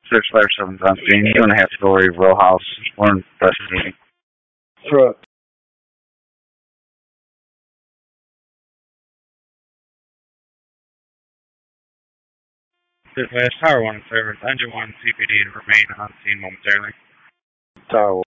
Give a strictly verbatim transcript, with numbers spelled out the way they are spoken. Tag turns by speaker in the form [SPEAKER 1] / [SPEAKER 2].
[SPEAKER 1] Six Fire seven on scene. Two and a half story row house. We're investigating.
[SPEAKER 2] Truck.
[SPEAKER 1] Six Flash Tower one service. Engine one C P D to remain on scene momentarily.
[SPEAKER 2] Tower